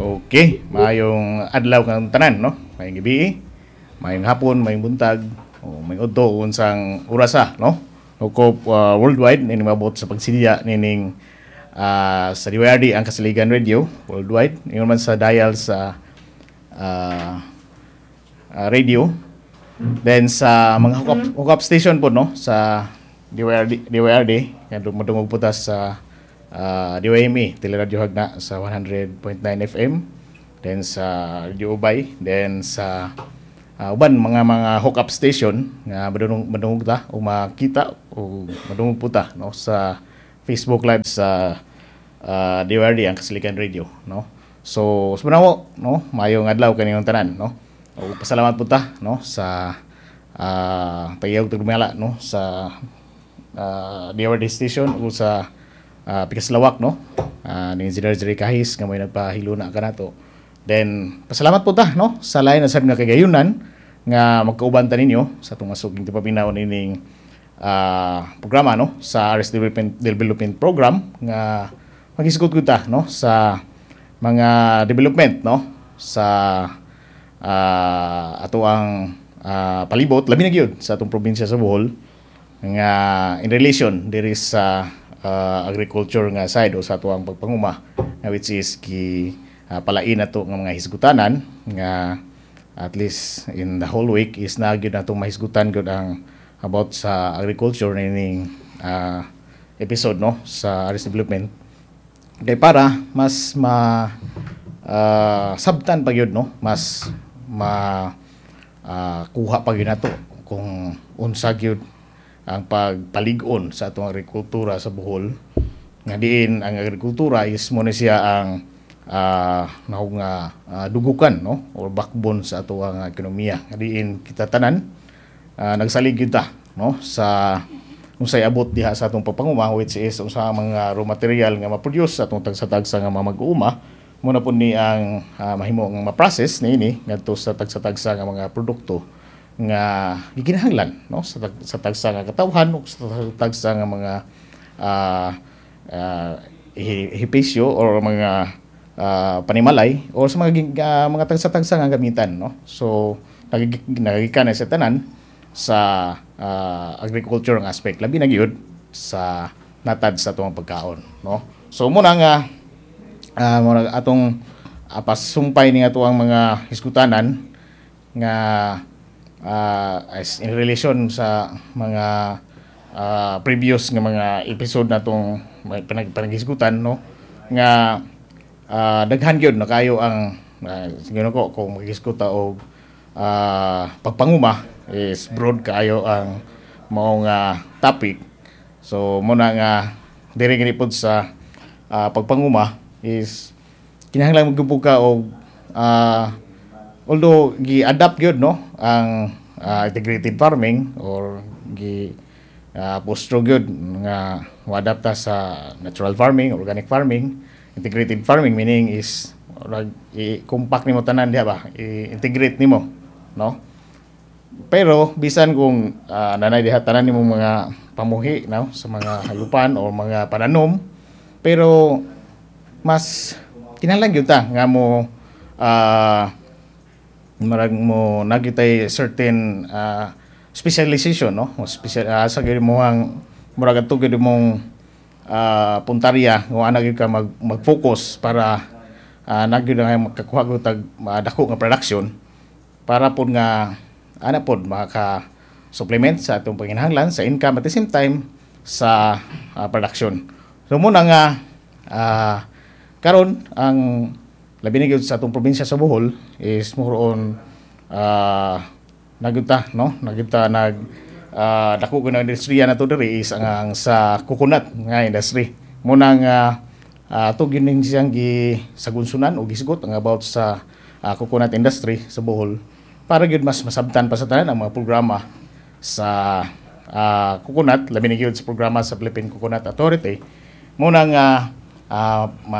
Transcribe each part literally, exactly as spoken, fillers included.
Okay, mayong adlaw kang tanan, no? Mayong gabi, mayong hapon, mayong buntag, o mayong udto unsang orasa, no? Ukop uh, worldwide nini mabot sa pagsilya nining uh, sa D Y R D ang Kasaligan Radio worldwide. Ingon man sa dial sa uh, uh, radio. Then sa mga hookup, hookup station po, no? Sa D Y R D, D Y R D, kaya madungog po ta sa uh, D Y M E, Teleradyo Hagna sa one hundred point nine F M, then sa Radio Ubay, then sa uh, uban mga mga hookup station nga madungog madungog ta o makita o madungog po ta, no, sa Facebook Live sa uh, D Y R D ang Kasaligan Radio, no. So sumawo, no, mayong adlaw kaniyong tanan, no. O pasalamat po ta, no, sa uh, pagyaw tugmala, no, sa uh, D Y R D station o sa uh, Pikaslawak, no, uh, ni Engineer Jerry Kahis nga may nagpahilo na kanato. Then pasalamat po ta, no, sa lain na sad nga kagayunan nga magkauban ta ninyo sa itong masuging tipapinaw nining uh, programa, no, sa R S Development, Development Program nga magisgot ko ta, no, sa mga development, no, sa uh, ato ang uh, palibot labi na gyud sa atong probinsya sa Bohol nga in relation diri sa uh, agriculture nga side o sa ato ang pagpanguma nga which is ki uh, palain ato nga mga hisgutanan nga at least in the whole week is na gyud natong mahisgutan gyud ang about sa agriculture nining uh, episode, no, sa R S Development kay para mas ma uh, sabtan pa gyud, no, mas ma uh, kuha pa gyud nato kung unsa gyud ang pagpalig-on sa atong agrikultura sa Bohol nga diin ang agrikultura is mo na siya ang uh, naho nga uh, dugukan, no, or backbone sa ato ang ekonomiya nga diin kita tanan uh, nagsalig gyud ta, no, sa unsay abot diha sa atong pagpanguma which is unsa mga raw material nga ma-produce sa atong tagsa-tagsa nga mga mag-uuma muna po ni ang uh, mahimo nga ma-process niini ngadto sa tagsa-tagsa nga mga produkto nga gikinahanglan, no, sa, tag, sa tagsa nga katawhan o sa tagsa nga mga uh, uh, hipisyo or mga uh, panimalay o sa mga uh, mga tagsa-tagsa nga gamitan, no. So nagikan na sa tanan sa uh, agriculture nga aspect labi na gyud sa natad sa atong pagkaon, no. So muna nga uh, muna atong uh, pasumpay ni ato ang mga hisgutanan nga uh, as in relation sa mga uh, previous nga mga episode natong panag panaghisgutan, no, nga uh, daghan gyud na kayo ang uh, siguro ko kung maghisguta og uh, pagpanguma is broad kayo ang mao nga topic. So muna nga diri gani pod sa uh, pagpanguma is kinahanglan magubog ka og uh, although gi-adapt gyud, no, ang uh, integrated farming or gi uh, postro gyud nga mo-adapt ta sa natural farming, organic farming, integrated farming meaning is i-compact nimo tanan diha ba, i-integrate nimo, no. Pero bisan kung uh, nanay diha tanan nimo mga pamuhi, no, sa mga halupan o mga pananom, pero mas kinahanglan gyud ta nga mo uh, marag mo nagitay certain uh, specialization, no, special uh, sa gyud mo ang murag ato gyud mong uh, puntarya kung ana gyud ka mag, mag-focus para uh, nagyud nga makakuha gyud tag uh, dako nga production para pod nga ana pod maka supplement sa atong panginahanglan sa income at the same time sa uh, production. So muna nga uh, karon ang labi na gyud sa atong probinsya sa Bohol is more on uh, nagyuta, no, nagyuta nag uh, dako gyud nga industriya nato diri is ang, ang sa coconut nga industry. Muna nga uh, to gyud ning siyang gi sagunsunan o gisgot ang about sa uh, coconut industry sa Bohol para gyud mas masabtan pa sa tanan ang mga programa sa uh, coconut labi na gyud sa programa sa Philippine Coconut Authority. Muna nga uh, ma,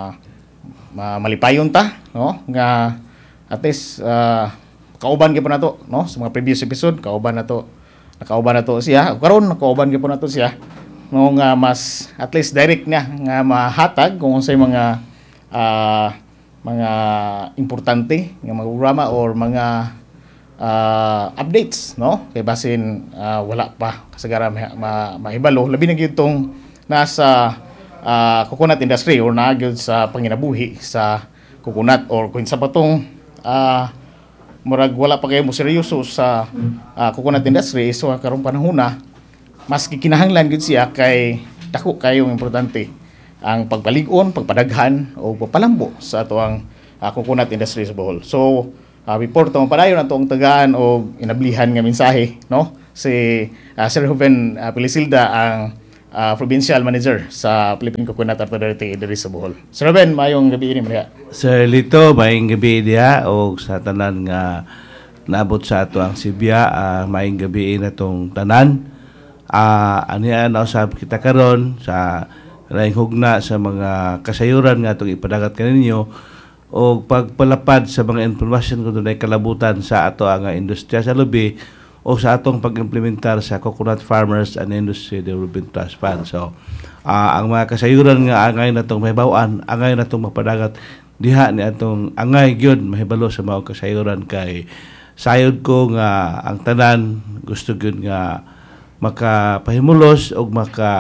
ma malipayon ta, no, nga at least uh, kauban gyud po nato, no, sa mga previous episode kauban nato nakauban nato siya karon nakauban gyud po nato siya, no, nga mas at least direct nga nga mahatag kung unsay mga uh, mga importante nga mga programa or mga uh, updates, no? Kay basin uh, wala pa kasagaran ma, ma, mahibalo labi na gyud tong nasa uh, coconut industry or naa gyud sa panginabuhi sa coconut or kung sa patong uh, murag wala pa kayo mo seryoso sa uh, coconut industry, so karong panahon na mas kikinahanglan gyud siya kay dako kayo importante ang pagpalig-on, pagpadaghan o pagpalambo sa ato ang uh, coconut industry sa Bohol. So uh, before to padayon ato ang tagaan o inablihan nga mensahe, no, si uh, Sir Ruben uh, Pilisilda ang uh, provincial manager sa Philippine Coconut Authority diri sa Bohol. Sir Ruben, mayong gabi ini Maria. Sir Lito, mayong gabi diha o sa tanan nga naabot sa ato ang Sibya, uh, mayong gabi na tong tanan. Ah, uh, aniya na usab kita karon sa laing hugna sa mga kasayuran nga itong ipadagat kaninyo o pagpalapad sa mga informasyon kung dunay kalabutan sa ato ang industriya sa lubi o sa atong pag-implementar sa Coconut Farmers and Industry Development Trust Fund. So, uh, ang mga kasayuran nga angay na itong mahibawan, angay na itong mapadagat, diha ni atong angay gyud mahibalo sa mga kasayuran kay sayod ko nga ang tanan gusto gyud nga makapahimulos o maka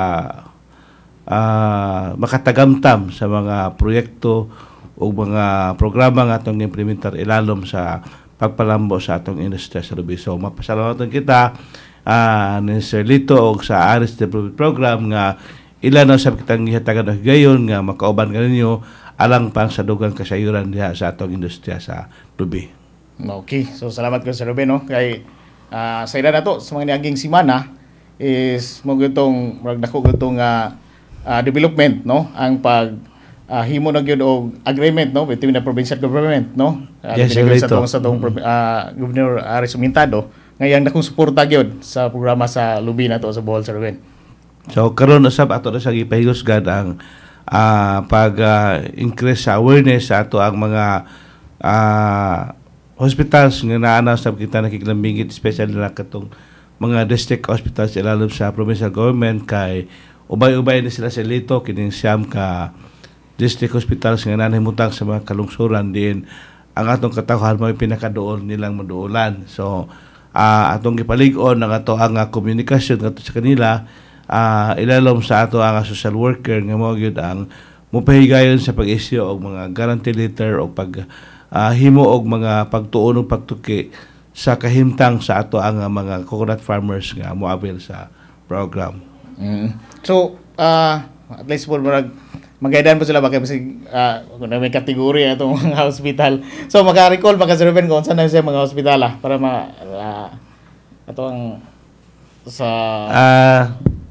Uh, makatagamtam sa mga proyekto o mga programa nga atong implementar ilalom sa pagpalambo sa atong industriya sa lubi. So, mapasalamatan kita uh, ni Sir Lito o sa Aris Development Program nga ilan ang sabi kitang ihatagan ng gayon nga makauban ka ninyo alang pang sa dugang kasayuran diha sa atong industriya sa lubi. Okay. So, salamat ko Sir Ruben, no? Kay uh, sa ilan na to, sa mga niaging simana is mo gitong magdako gitong nga uh, Uh, development, no, ang pag uh, himo na gyud og agreement, no, between the provincial government, no, uh, yes, sa tong sa tong mm-hmm. uh, Governor Aris Humintado ngayang dakong suporta gyud sa programa sa lubi nato sa Bohol, Sir Ruben. So karon usab ato na sa gipahigosgad ang uh, pag uh, increase sa awareness sa ato ang mga uh, hospitals nga naa sa kita nakiklambingit, especially na katong mga district hospitals ilalom sa provincial government kay ubay-ubay na sila sa Lito, kining siyam ka district hospitals nga nanahimutang sa mga kalungsuran din ang atong katawhan mo pinakadoon nilang maduulan. So, uh, atong gipalig-on ang ato ang uh, komunikasyon nga sa kanila, uh, ilalom sa ato ang uh, social worker nga mo gyud ang mupahigayon sa pag-isyu og mga guarantee letter o pag uh, himo og mga pagtuon o pagtuki sa kahimtang sa ato ang uh, mga coconut farmers nga moabil sa program. Mm. So, uh, at least po marag magaidan po sila baka kasi uh, kung may kategorya na itong mga hospital. So, maka-recall, maka-Sir Ruben kung saan na siya mga hospital ah, para ma uh, ito ang sa uh,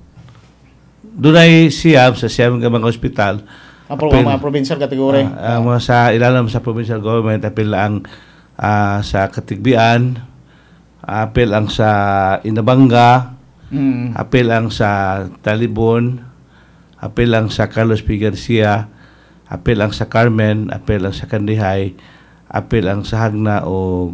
dunay siyam sa siyam nga mga hospital ang pro, apil, mga provincial kategorya uh, uh, mga sa ilalim sa provincial government apil ang uh, sa Katigbian, apil ang sa Inabanga, Mm. apil ang sa Talibon, apil ang sa Carlos P. Garcia, apil ang sa Carmen, apil ang sa Kandihay, apil ang sa Hagna o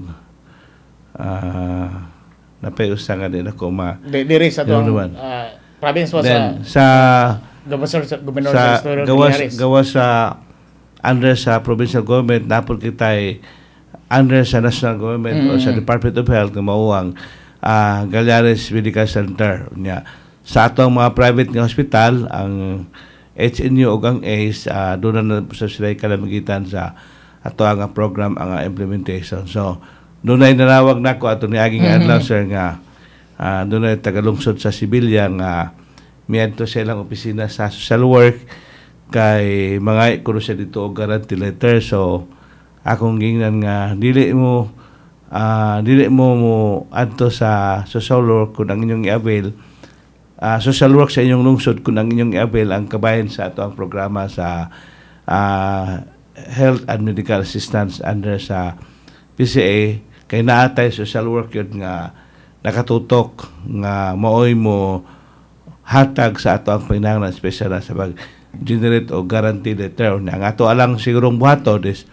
uh, napayusa nga din ako ma diri sa itong uh, province was then, sa sa Governor sa gawas, gawas sa under sa provincial government napol kita under sa national government mm. o sa Department of Health nga mauang Uh, Galeares Medical Center niya. Sa atong mga private nga hospital, ang H N U o ang A C E, uh, doon na sa sila kalamigitan sa ato ang program ang implementation. So, doon ay nanawag na ko ato ni aging mm-hmm. adlaw sir nga uh, doon ay tagalungsod sa Sibilya nga miadto sa ilang opisina sa social work kay mga kuno siya dito og guarantee letter. So, akong gingnan nga dili mo Uh, dili mo mo adto sa social work kung ang inyong i-avail uh, social work sa inyong lungsod kung ang inyong i-avail ang kabayan sa ato ang programa sa uh, health and medical assistance under sa P C A kay naatay social work yun nga nakatutok nga maoy mo hatag sa ato ang pinanglan special na sa pag-generate o guarantee letter. Ang ato alang sigurong buhato is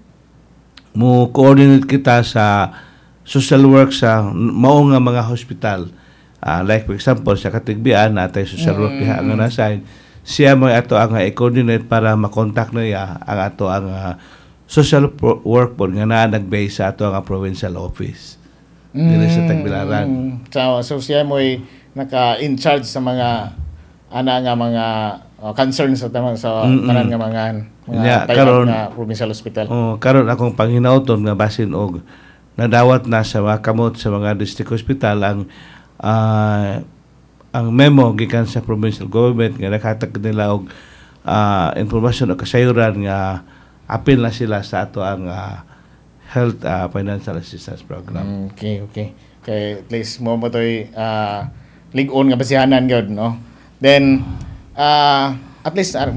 mo coordinate kita sa social work sa mao nga mga hospital. Uh, like for example, sa Katigbian, natay social work diha nga na-assign. Siya mo ato ang i-coordinate para makontak na ya ang ato ang uh, social pro- work po nga na nag-base sa ato nga provincial office. Dili sa Tagbilaran. So, so siya mo'y naka-in charge sa mga ana nga mga uh, concerns sa tanan sa Mm-mm. tanan nga mga mga Yeah, tayo karon- nga provincial hospital. Oh, karon akong panghinauton nga basin og nadawat na sa mga kamot sa mga district hospital ang ah, ang memo gikan sa provincial government nga nakahatag nila og ah, impormasyon o kasayuran nga apil na sila sa ato ang ah, health ah, financial assistance program. Mm, okay, okay. Kay at least mo mo toy uh, lig-on nga basihanan gyud, no? Then uh, at least uh,